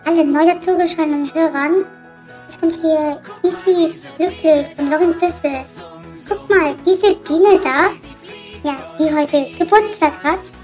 alle neu dazugeschalteten Hörern. Es kommt hier Easy Glücklich und Lorenz Büffel. Guck mal, diese Biene da, ja, die heute Geburtstag hat,